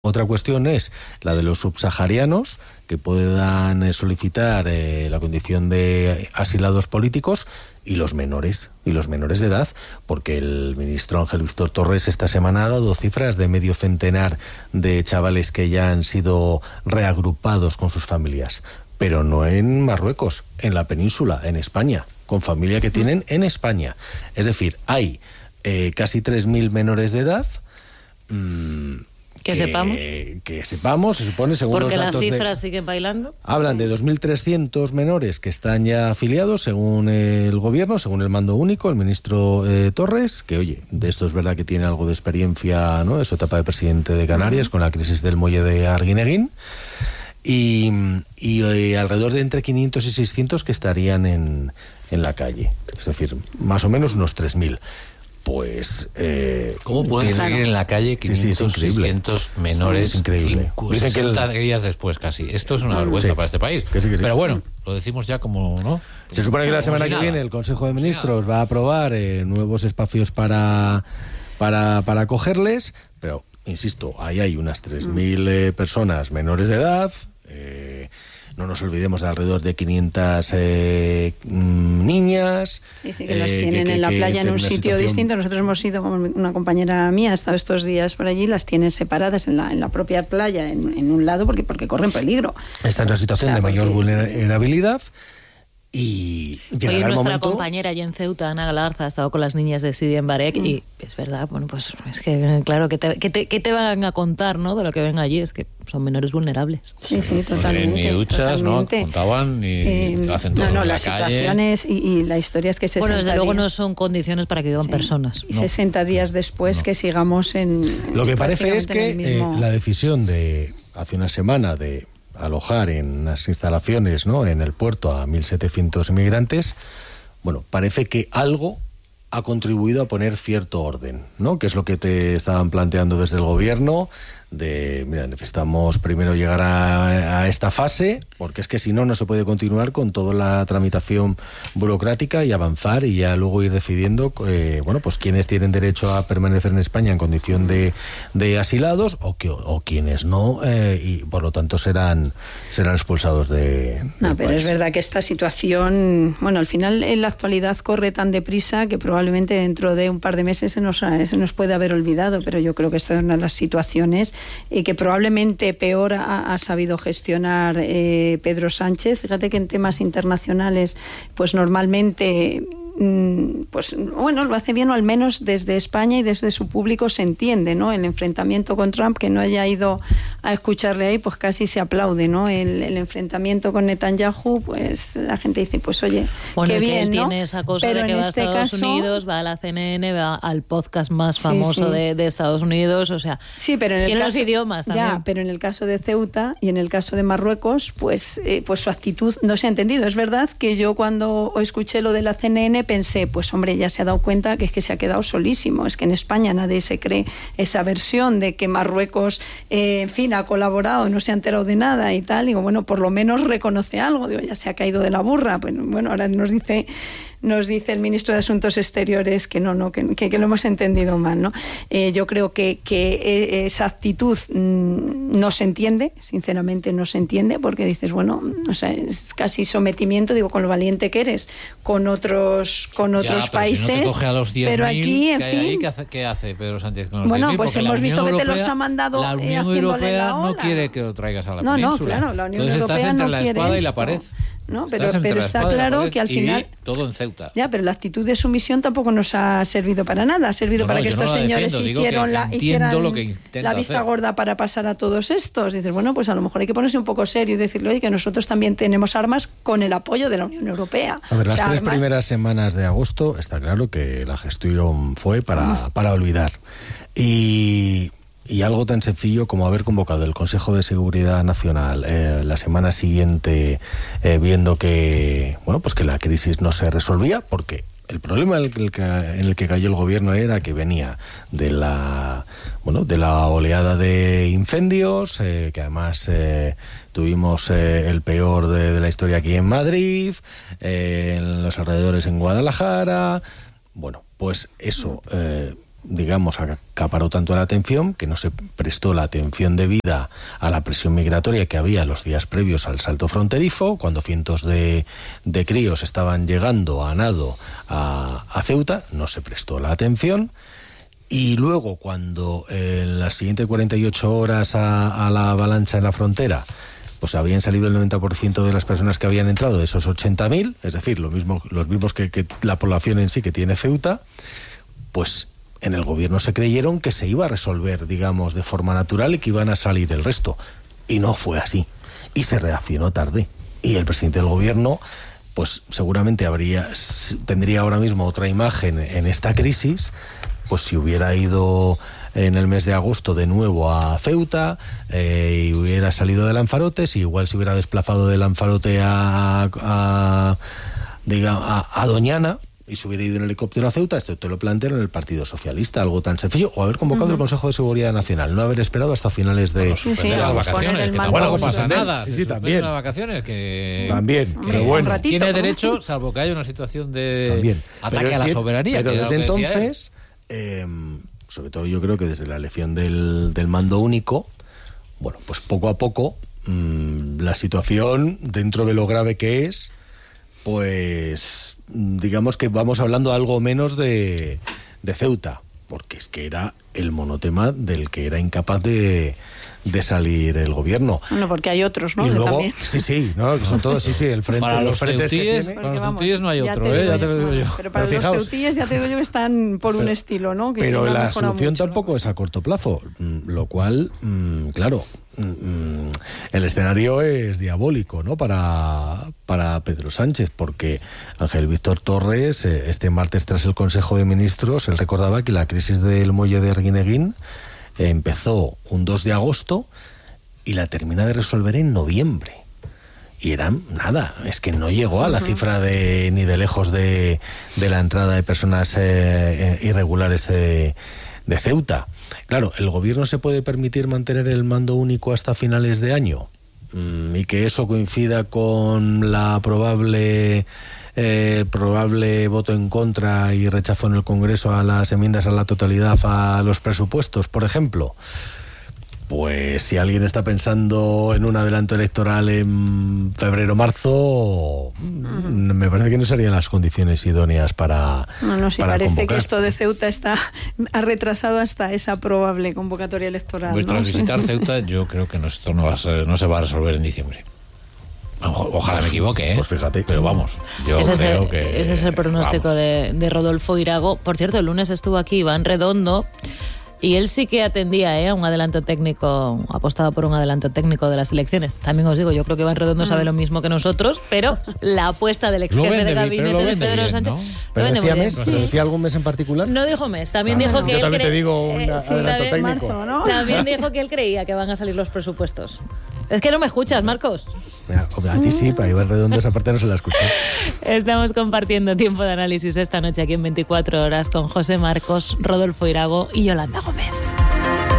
Otra cuestión es la de los subsaharianos que puedan solicitar la condición de asilados políticos y los menores de edad, porque el ministro Ángel Víctor Torres esta semana ha dado cifras de medio centenar de chavales que ya han sido reagrupados con sus familias, pero no en Marruecos, en la península, en España, con familia que tienen en España. Es decir, hay casi 3.000 menores de edad. Que sepamos, se supone, según porque los las datos cifras siguen bailando. Hablan de 2.300 menores que están ya afiliados, según el gobierno, según el mando único, el ministro Torres, que, oye, de esto es verdad que tiene algo de experiencia, ¿no?, de su etapa de presidente de Canarias, con la crisis del muelle de Arguineguín, y alrededor de entre 500 y 600 que estarían en la calle. Es decir, más o menos unos 3.000. Pues ¿cómo pueden seguir en la calle 500, 600 menores 60 días después casi? Esto es una vergüenza para este país. Sí. Pero bueno, lo decimos ya como, ¿no? Se supone que la semana que viene el Consejo de Ministros va a aprobar nuevos espacios para acogerles, pero, insisto, ahí hay unas 3.000 personas menores de edad. No nos olvidemos de alrededor de 500 niñas. Sí, que las tienen en la playa en un sitio distinto. Nosotros hemos ido, una compañera mía ha estado estos días por allí, las tienen separadas en la propia playa, en un lado, porque corren peligro. Está en una situación de mayor vulnerabilidad. Y hoy nuestra compañera allí en Ceuta, Ana Galarza, ha estado con las niñas de Sidi en Barek, y es verdad, bueno, pues es que, claro, ¿qué te van a contar, no?, de lo que ven allí? Es que son menores vulnerables. Sí, totalmente. Ni duchas, totalmente. ¿No? Contaban, ni hacen todo en la las calle. Situaciones y la historia es que 60 desde luego días, no son condiciones para que vivan personas. Y 60 días después que sigamos en... Lo que parece es que la decisión de hace una semana de alojar en las instalaciones, ¿no?, en el puerto a 1.700 inmigrantes, bueno, parece que algo ha contribuido a poner cierto orden, ¿no?, que es lo que te estaban planteando desde el gobierno, de, mira, necesitamos primero llegar a esta fase, porque es que si no se puede continuar con toda la tramitación burocrática y avanzar y ya luego ir decidiendo, pues quiénes tienen derecho a permanecer en España en condición de asilados o quienes no, y por lo tanto serán expulsados del pero país. Es verdad que esta situación, bueno, al final en la actualidad corre tan deprisa que probablemente dentro de un par de meses se nos puede haber olvidado, pero yo creo que esta es una de las situaciones que probablemente peor ha sabido gestionar Pedro Sánchez. Fíjate que en temas internacionales, pues normalmente, pues bueno, lo hace bien, o al menos desde España y desde su público se entiende, ¿no? El enfrentamiento con Trump, que no haya ido a escucharle ahí, pues casi se aplaude, ¿no? El enfrentamiento con Netanyahu, pues la gente dice, pues oye, qué bien, él ¿no? tiene esa cosa pero de que va a Estados Unidos, va a la CNN, va al podcast más famoso de Estados Unidos, o sea, pero en tiene los idiomas también. Ya, pero en el caso de Ceuta y en el caso de Marruecos, pues su actitud no se ha entendido. Es verdad que yo cuando escuché lo de la CNN pensé, pues hombre, ya se ha dado cuenta que es que se ha quedado solísimo. Es que en España nadie se cree esa versión de que Marruecos, en fin, ha colaborado, no se ha enterado de nada y tal. Digo, bueno, por lo menos reconoce algo. Digo, ya se ha caído de la burra. Bueno, ahora nos dice el ministro de Asuntos Exteriores que no, que lo hemos entendido mal, ¿no? Yo creo que esa actitud no se entiende, sinceramente no se entiende, porque dices, bueno, o sea, es casi sometimiento, digo, con lo valiente que eres, con otros países. Si no te coge a los 10.000, pero aquí, en fin, ¿qué hace Pedro Sánchez con los 10.000? Bueno, pues hemos visto que te los ha mandado. La Unión Europea no quiere que lo traigas a la península. No, claro, la Unión Entonces Europea estás entre no la quiere espada y la esto. pared. ¿No? Pero está claro que al final... todo en Ceuta. Ya, pero la actitud de sumisión tampoco nos ha servido para nada. Ha servido para que estos señores hicieran la vista gorda para pasar a todos estos. Dices, bueno, pues a lo mejor hay que ponerse un poco serio y decirle, oye, que nosotros también tenemos armas con el apoyo de la Unión Europea. A ver, las 3 primeras semanas de agosto está claro que la gestión fue para olvidar. Y algo tan sencillo como haber convocado el Consejo de Seguridad Nacional la semana siguiente, viendo que que la crisis no se resolvía, porque el problema en el que cayó el gobierno era que venía de la oleada de incendios, que además tuvimos el peor de la historia aquí en Madrid, en los alrededores en Guadalajara. Bueno, pues eso digamos, acaparó tanto la atención que no se prestó la atención debida a la presión migratoria que había los días previos al salto fronterizo, cuando cientos de críos estaban llegando a nado a Ceuta, no se prestó la atención. Y luego, cuando en las siguientes 48 horas a la avalancha en la frontera, pues habían salido el 90% de las personas que habían entrado, de esos 80.000, es decir, los mismos que la población en sí que tiene Ceuta, pues en el gobierno se creyeron que se iba a resolver, digamos, de forma natural y que iban a salir el resto. Y no fue así. Y se reaccionó tarde. Y el presidente del gobierno, pues seguramente tendría ahora mismo otra imagen en esta crisis, pues si hubiera ido en el mes de agosto de nuevo a Ceuta y hubiera salido de Lanzarote, si igual se hubiera desplazado de Lanzarote a Doñana y se hubiera ido en helicóptero a Ceuta, esto te lo plantearon en el Partido Socialista, algo tan sencillo, o haber convocado el Consejo de Seguridad Nacional, no haber esperado hasta finales de... las vacaciones, que tampoco pasa nada. Sí, también. Las vacaciones, que... También, pero bueno. Tiene derecho, salvo que haya una situación de ataque a la soberanía. Pero desde entonces... sobre todo yo creo que desde la elección del mando único, bueno, pues poco a poco la situación, dentro de lo grave que es, pues digamos que vamos hablando algo menos de Ceuta, porque es que era el monotema del que era incapaz de salir el gobierno. Bueno, porque hay otros, ¿no? Y luego, también. sí, no, que son todos, el frente, para los frentes ceutíes, que tiene. para los ceutíes no hay otro, ya te lo digo yo. Pero para los ceutíes ya te digo yo que están por un estilo, ¿no? Que pero la solución mucho, tampoco es a corto plazo, lo cual, claro, el escenario es diabólico, ¿no? Para Pedro Sánchez, porque Ángel Víctor Torres, este martes tras el Consejo de Ministros, él recordaba que la crisis del muelle de Arguineguín empezó un 2 de agosto y la termina de resolver en noviembre. Y era nada, es que no llegó a la cifra ni de lejos de la entrada de personas irregulares de Ceuta. Claro, ¿el gobierno se puede permitir mantener el mando único hasta finales de año? Y que eso coincida con la probable voto en contra y rechazo en el Congreso a las enmiendas a la totalidad a los presupuestos, por ejemplo. Pues si alguien está pensando en un adelanto electoral en febrero-marzo, me parece que no serían las condiciones idóneas para parece convocar. Que esto de Ceuta ha retrasado hasta esa probable convocatoria electoral. Pues tras visitar Ceuta, yo creo que esto no se va a resolver en diciembre. Ojalá me equivoque, Pues fíjate. Pero vamos, yo creo que... Ese es el pronóstico de Rodolfo Irago. Por cierto, el lunes estuvo aquí Iván Redondo y él sí que atendía a un adelanto técnico, apostaba por un adelanto técnico de las elecciones. También os digo, yo creo que Iván Redondo sabe lo mismo que nosotros, pero la apuesta del ex jefe de gabinete de Pedro Sánchez... ¿no? ¿Pero decía mes? ¿Pero decía algún mes en particular? No dijo mes, también dijo que yo también te digo un adelanto técnico. Marzo, ¿no? También dijo que él creía que van a salir los presupuestos. Es que no me escuchas, Marcos. A ti sí, para Iván Redondo esa parte no se la escucha. Estamos compartiendo tiempo de análisis esta noche aquí en 24 horas con José Marcos, Rodolfo Irago y Yolanda Gómez.